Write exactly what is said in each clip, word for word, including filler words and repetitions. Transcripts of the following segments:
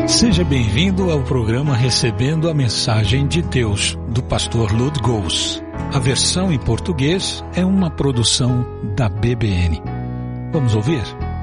Seja bem-vindo ao programa Recebendo a Mensagem de Deus, do pastor Lud Gous. A versão em português é uma produção da B B N. Vamos ouvir?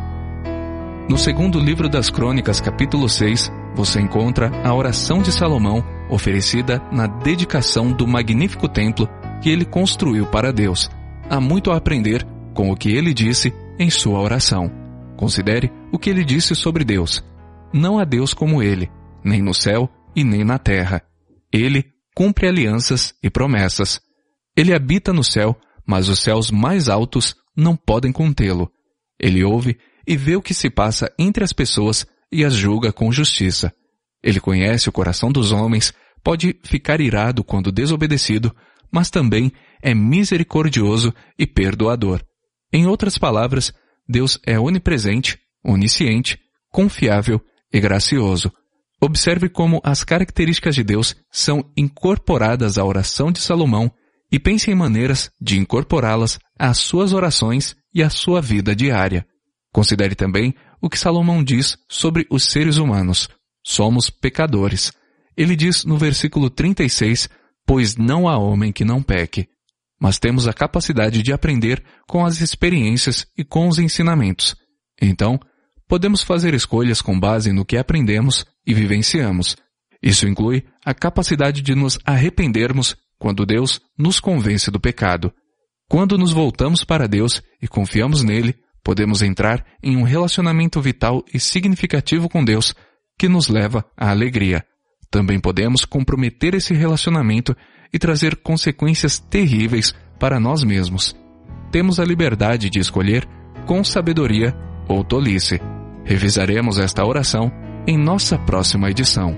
No segundo livro das Crônicas, capítulo seis, você encontra a oração de Salomão, oferecida na dedicação do magnífico templo que ele construiu para Deus. Há muito a aprender com o que ele disse em sua oração. Considere o que ele disse sobre Deus. Não há Deus como ele, nem no céu e nem na terra. Ele cumpre alianças e promessas. Ele habita no céu, mas os céus mais altos não podem contê-lo. Ele ouve e vê o que se passa entre as pessoas e as julga com justiça. Ele conhece o coração dos homens, pode ficar irado quando desobedecido, mas também é misericordioso e perdoador. Em outras palavras, Deus é onipresente, onisciente, confiável e gracioso. Observe como as características de Deus são incorporadas à oração de Salomão e pense em maneiras de incorporá-las às suas orações e à sua vida diária. Considere também o que Salomão diz sobre os seres humanos. Somos pecadores. Ele diz no versículo trinta e seis, pois não há homem que não peque. Mas temos a capacidade de aprender com as experiências e com os ensinamentos. Então, podemos fazer escolhas com base no que aprendemos e vivenciamos. Isso inclui a capacidade de nos arrependermos quando Deus nos convence do pecado. Quando nos voltamos para Deus e confiamos nele, podemos entrar em um relacionamento vital e significativo com Deus que nos leva à alegria. Também podemos comprometer esse relacionamento e trazer consequências terríveis para nós mesmos. Temos a liberdade de escolher com sabedoria ou tolice. Revisaremos esta oração em nossa próxima edição.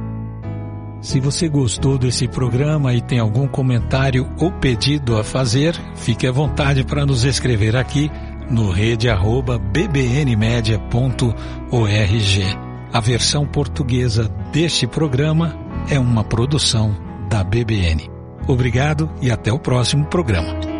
Se você gostou desse programa e tem algum comentário ou pedido a fazer, fique à vontade para nos escrever aqui no rede arroba b b n media ponto org. A versão portuguesa deste programa é uma produção da B B N. Obrigado e até o próximo programa.